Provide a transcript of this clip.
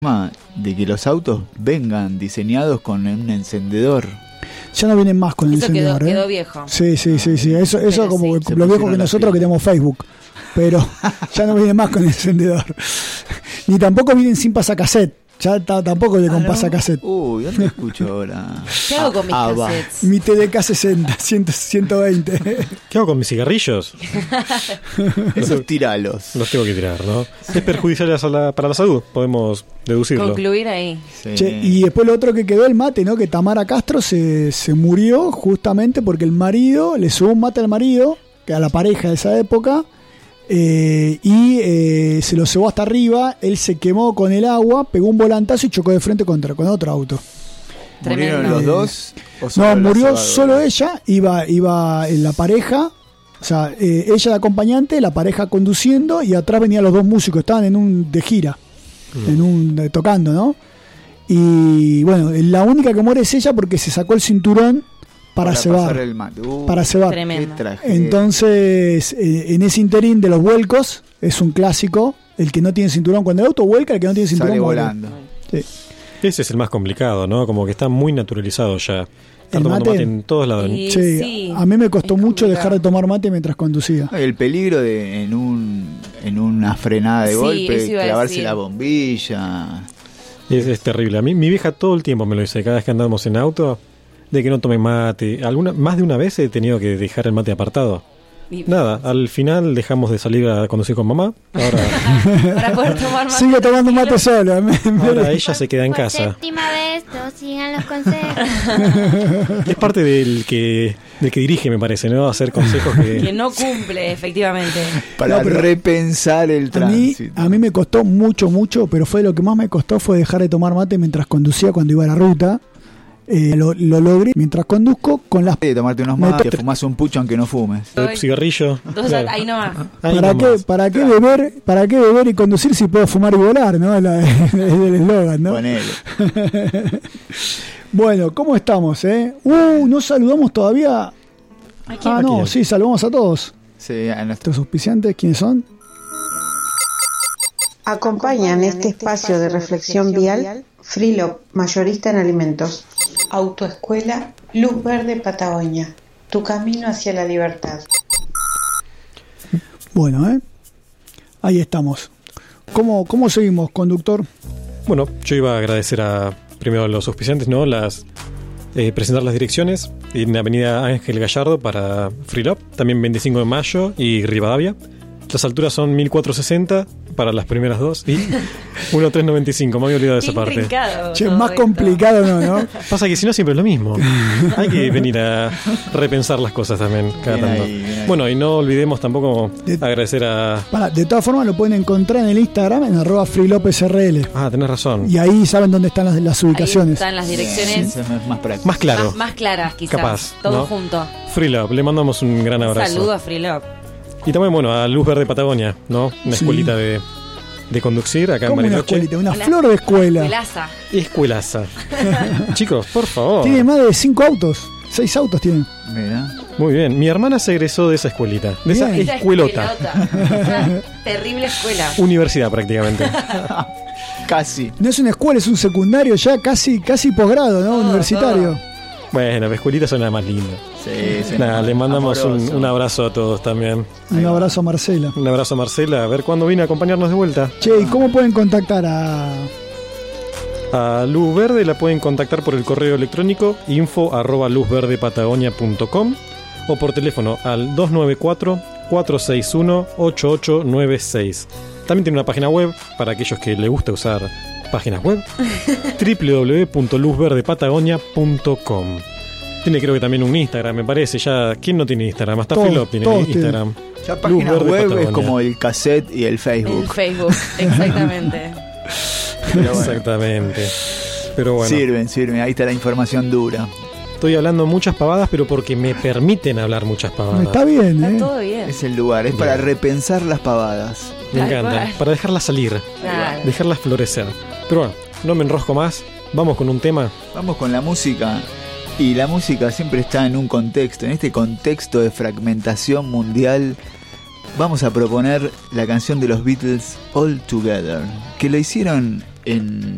De que los autos vengan diseñados con un encendedor. Ya no vienen más con el encendedor. Quedó viejo. Sí. Eso como sí, lo viejo que nosotros que tenemos Facebook. Pero ya no viene más con el encendedor. Ni tampoco vienen sin pasacassette. Ya tampoco viene con pasacassette. Uy, ¿dónde escucho ahora? ¿Qué hago con mis cassettes? Mi TDK 60, 120. ¿Qué hago con mis cigarrillos? Esos tiralos. Los tengo que tirar, ¿no? Es perjudicial para la salud, podemos deducirlo. Concluir ahí. Sí. Che, y después lo otro que quedó, el mate, ¿no? Que Tamara Castro se murió justamente porque el marido, le subió un mate al marido, que a la pareja de esa época, se lo cebó hasta arriba, él se quemó con el agua, pegó un volantazo y chocó de frente con otro auto. ¿Murieron los dos? No, murió solo ella, iba en la pareja, o sea, ella de acompañante, la pareja conduciendo y atrás venían los dos músicos, estaban de gira, tocando, ¿no? Y bueno, la única que muere es ella porque se sacó el cinturón para cebar. Para cebar. Entonces, en ese interín de los vuelcos, es un clásico, el que no tiene cinturón, cuando el auto vuelca, el que no tiene cinturón sale volando. Sí. Ese es el más complicado, ¿no? Como que está muy naturalizado ya. Estar tomando mate en todos lados. Sí, a mí me costó mucho dejar de tomar mate mientras conducía. El peligro de en una frenada de golpe, clavarse la bombilla. Es terrible. A mí, mi vieja todo el tiempo me lo dice, cada vez que andamos en auto, de que no tome mate. Más de una vez he tenido que dejar el mate apartado. Nada, al final dejamos de salir a conducir con mamá. Ahora para poder tomar mate. Sigo tomando mate solo. Ahora ella se queda en casa. Séptima vez, no sigan los consejos. Es parte del que dirige, me parece, ¿no? Hacer consejos que no cumple, efectivamente. Para repensar el tránsito. A mí me costó mucho, pero fue lo que más me costó fue dejar de tomar mate mientras conducía cuando iba a la ruta. Lo logré mientras conduzco con las... tomarte unos mates, fumás un pucho aunque no fumes. El cigarrillo. Claro. Ahí nomás. ¿Para qué beber y conducir si puedo fumar y volar, ¿no? Es el eslogan, ¿no? Ponele. Bueno, ¿cómo estamos, no saludamos todavía. Sí, saludamos a todos. Sí, a nuestros auspiciantes, ¿quiénes son? Acompañan este espacio de reflexión vial Freelop, mayorista en alimentos. Autoescuela Luz Verde Patagonia, tu camino hacia la libertad. Bueno, ahí estamos. ¿Cómo seguimos, conductor? Bueno, yo iba a agradecer primero a los auspiciantes, ¿no? Presentar las direcciones en Avenida Ángel Gallardo para Freelop, también 25 de Mayo y Rivadavia. Las alturas son 1460 para las primeras dos y 1395. Me había olvidado de esa parte. Che, más complicado no. Pasa que si no siempre es lo mismo. Hay que venir a repensar las cosas también cada tanto. Bueno, y no olvidemos tampoco agradecer de todas formas lo pueden encontrar en el Instagram en @freelopesrl. Tenés razón. Y ahí saben dónde están las ubicaciones. Ahí están las direcciones. Más claro. Más claras quizás. Capaz, todo ¿no? junto. Freelop, le mandamos un gran abrazo. Saludo a Freelop. Y también, a Luz Verde Patagonia, ¿no? Una escuelita de conducir acá en Bariloche. Una escuelita, una flor de escuela. Escuelaza. Chicos, por favor. Tiene más de 5 autos. 6 autos tienen. Mira. Muy bien. Mi hermana se egresó de esa escuelita. De esa escuelota. Terrible escuela. Universidad prácticamente. Casi. No es una escuela, es un secundario ya casi posgrado, ¿no? Universitario. Bueno, la escuelita suena más linda. Sí. Nada, le mandamos un abrazo a todos también. Un abrazo a Marcela. Un abrazo a Marcela, a ver cuándo viene a acompañarnos de vuelta. Che, ¿y cómo pueden contactar a Luz Verde? La pueden contactar por el correo electrónico info@luzverdepatagonia.com o por teléfono al 294-461-8896. También tiene una página web para aquellos que les gusta usar páginas web www.luzverdepatagonia.com. Tiene creo que también un Instagram, me parece. Ya, ¿quién no tiene Instagram? Hasta Freelop tiene Instagram. Ya página web Patagonia. Es como el cassette y el Facebook. El Facebook, exactamente. Exactamente. Pero bueno. Sirven. Ahí está la información dura. Estoy hablando muchas pavadas, pero porque me permiten hablar muchas pavadas. Está bien, Está todo bien. Es el lugar, es para repensar las pavadas. Me encanta, para dejarlas salir, dejarlas florecer. Pero bueno, no me enrosco más. Vamos con un tema. Vamos con la música. Y la música siempre está en un contexto. En este contexto de fragmentación mundial, vamos a proponer la canción de los Beatles, All Together, que lo hicieron en